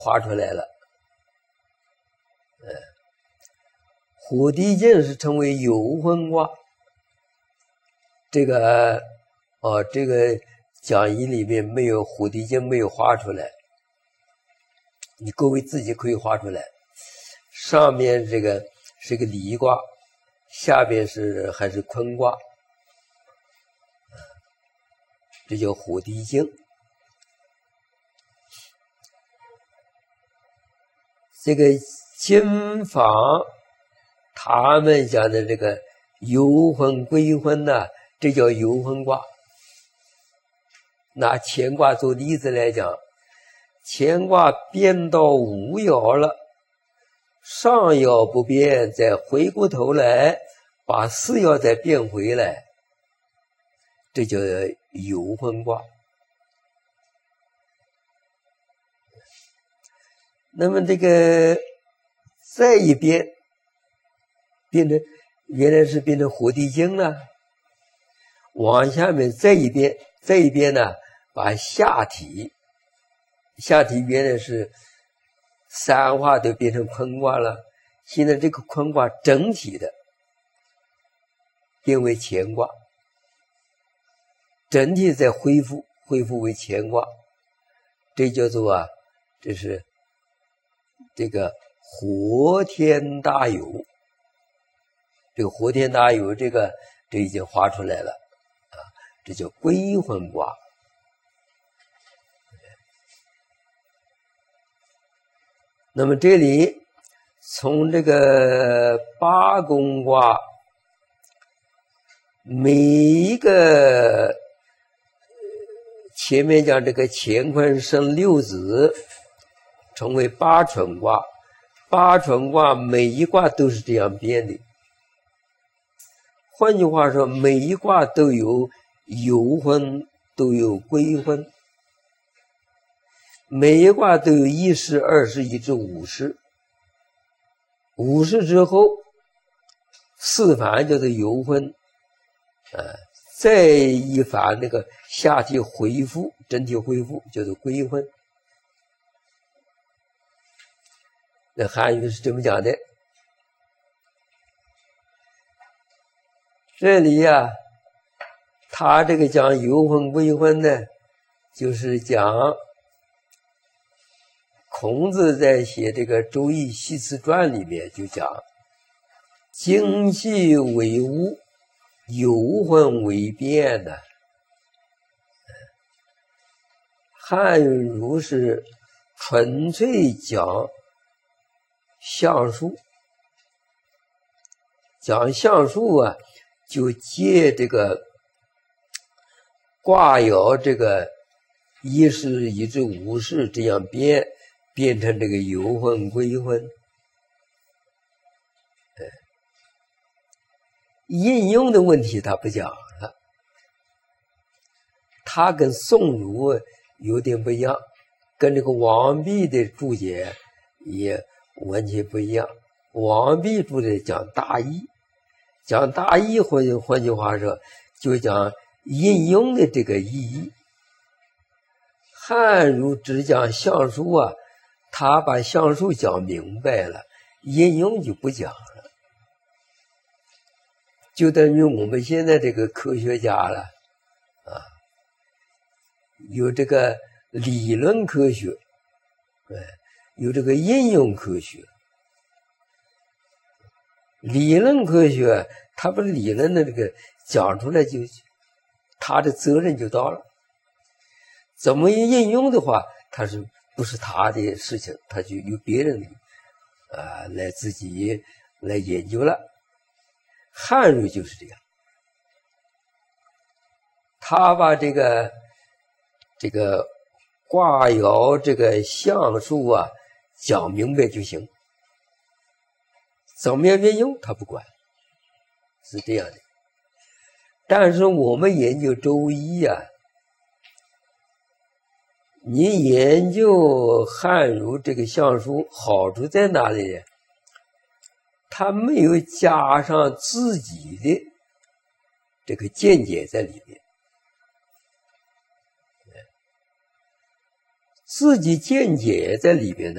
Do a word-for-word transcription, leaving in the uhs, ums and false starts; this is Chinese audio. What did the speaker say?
画出来了。嗯，火地镜是称为游魂卦。这个哦，这个讲义里面没有火地镜，没有画出来，你各位自己可以画出来。上面这个是个离卦，下边是还是坤卦，这叫火地镜。这个经房他们讲的这个游魂归魂呢，这叫游魂卦。拿乾卦做例子来讲，乾卦变到五爻了，上爻不变，再回过头来把四爻再变回来，这叫游魂卦。那么这个再一变，变成原来是变成火地镜了，往下面再一变，再一变呢，把下体下体原来是三化都变成坤卦了，现在这个坤卦整体的变为乾卦，整体再恢复恢复为乾卦，这叫做啊，这是这个活天大有。这个活天大有这个这已经画出来了啊，这叫归魂卦。那么这里从这个八宫卦，每一个前面讲这个乾坤生六子，称为八纯卦。八纯卦每一卦都是这样变的。换句话说，每一卦都有游魂，都有归魂，每一卦都有一世、二世一至五世。五世之后，四反叫做游魂，呃，再一反那个下体恢复，整体恢复叫做归魂。那汉语是这么讲的。这里呀、啊，他这个讲游魂归魂呢，就是讲孔子在写这个《周易系辞传》里面就讲，精气为物，游魂为变的。汉语如是纯粹讲象数，讲象数啊，就借这个卦爻这个一世一至五世这样变，变成这个游魂归魂。应用的问题他不讲了，他跟宋儒有点不一样，跟这个王弼的注解也完全不一样。王弼注解讲大义，讲大义或者换句话说，就讲应用的这个意义。汉儒只讲象数啊，他把象数讲明白了，应用就不讲了。就等于我们现在这个科学家了啊，有这个理论科学，有这个应用科学。理论科学他把理论的这个讲出来，就他的责任就到了。怎么应用的话，他是不是他的事情，他就由别人啊、呃、来自己来研究了。汉儒就是这样，他把这个这个卦爻这个象数啊讲明白就行，怎么样运用他不管，是这样的。但是我们研究周易啊，你研究汉儒这个象数好处在哪里呢？他没有加上自己的这个见解在里面，自己见解在里边呢，